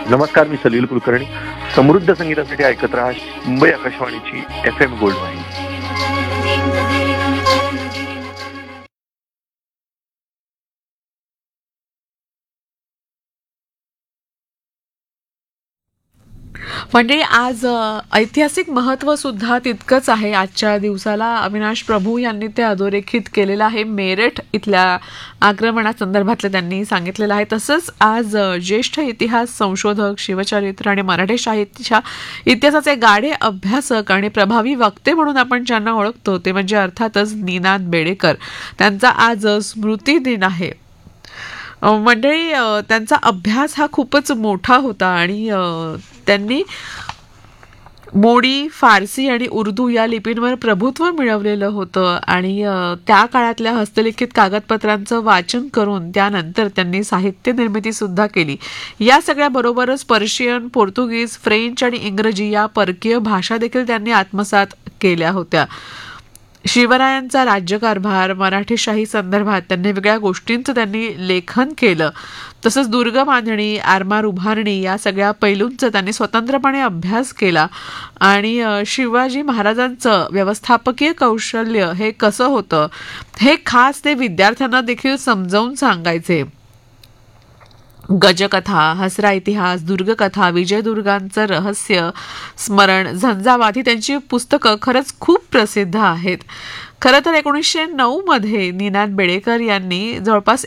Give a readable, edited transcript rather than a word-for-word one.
नमस्कार, मी सलील कुलकर्णी. समृद्ध संगीतासाठी ऐकत राहा मुंबई आकाशवाणीची FM गोल्ड वाहिनी. म्हणजे आज ऐतिहासिक महत्त्व सुद्धा तितकंच आहे आजच्या दिवसाला. अविनाश प्रभू यांनी ते अधोरेखित केलेलं आहे. मेरठ इथल्या आक्रमणासंदर्भातलं त्यांनी सांगितलेलं आहे. तसंच आज ज्येष्ठ इतिहास संशोधक, शिवचरित्र आणि मराठी साहित्याच्या इतिहासाचे गाढे अभ्यासक आणि प्रभावी वक्ते म्हणून आपण ज्यांना ओळखतो ते म्हणजे अर्थातच निनाद बेडेकर. त्यांचा आज स्मृती दिन आहे. मंडळी, त्यांचा अभ्यास हा खूपच मोठा होता आणि त्यांनी मोडी, फारसी आणि उर्दू या लिपींवर प्रभुत्व मिळवलेलं होतं आणि त्या काळातल्या हस्तलिखित कागदपत्रांचं वाचन करून त्यानंतर त्यांनी साहित्य निर्मिती सुद्धा केली. या सगळ्याबरोबरच पर्शियन, पोर्तुगीज, फ्रेंच आणि इंग्रजी या परकीय भाषा देखील त्यांनी आत्मसात केल्या होत्या. शिवरायांचा राज्यकारभार, मराठीशाही संदर्भात त्यांनी वेगळ्या गोष्टींचं त्यांनी लेखन केलं. तसंच दुर्ग बांधणी, आरमार उभारणी या सगळ्या पैलूंचा त्यांनी स्वतंत्रपणे अभ्यास केला आणि शिवाजी महाराजांचं व्यवस्थापकीय कौशल्य हे कसं होतं हे खास ते विद्यार्थ्यांना देखील समजावून सांगायचे. गजकथा, हसरा इतिहास, दुर्गकथा, विजयदुर्गांचं रहस्य, स्मरण, झंझावात ही त्यांची पुस्तकं खरंच खूप प्रसिद्ध आहेत. खरं तर 1909 मध्ये निनाद बेडेकर यांनी जवळपास